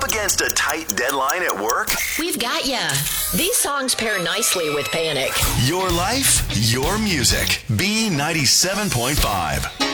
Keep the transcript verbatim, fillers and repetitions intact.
against a tight deadline at work? We've got ya. These songs pair nicely with Panic. Your life, your music. B ninety-seven point five.